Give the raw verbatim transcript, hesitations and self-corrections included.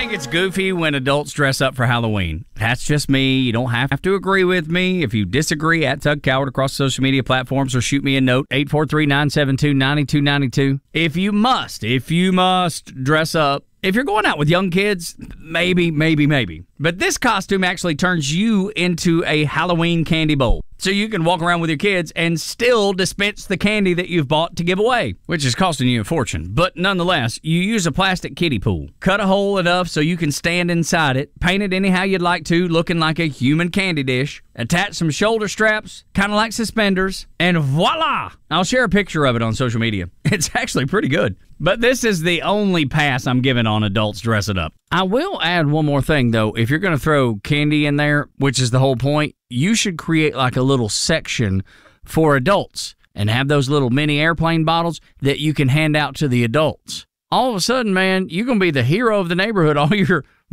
think it's goofy when adults dress up for Halloween. That's just me. You don't have to agree with me. If you disagree, at Tug Coward across social media platforms or shoot me a note, eight four three, nine seven two, nine two nine two. If you must, if you must dress up, if you're going out with young kids, maybe, maybe, maybe. But this costume actually turns you into a Halloween candy bowl. So you can walk around with your kids and still dispense the candy that you've bought to give away, which is costing you a fortune. But nonetheless, you use a plastic kiddie pool. Cut a hole enough so you can stand inside it. Paint it anyhow you'd like to, looking like a human candy dish. Attach some shoulder straps, kind of like suspenders, and voila! I'll share a picture of it on social media. It's actually pretty good. But this is the only pass I'm giving on adults dressing up. I will add one more thing, though. If you're going to throw candy in there, which is the whole point, you should create like a little section for adults and have those little mini airplane bottles that you can hand out to the adults. All of a sudden, man, you're going to be the hero of the neighborhood. All your